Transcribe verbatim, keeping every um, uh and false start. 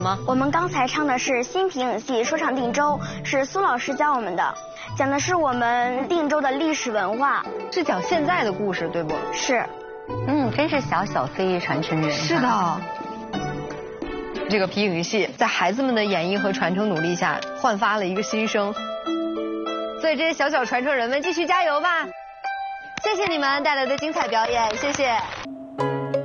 吗？ 我们刚才唱的是新皮影戏说唱定州，是苏老师教我们的，讲的是我们定州的历史文化， 是讲现在的故事，对不？ 是。 嗯，真是小小非遗传承人。 是的。这个皮影戏在孩子们的演绎和传承努力下，焕发了一个新生。所以这些小小传承人们继续加油吧！谢谢你们带来的精彩表演，谢谢。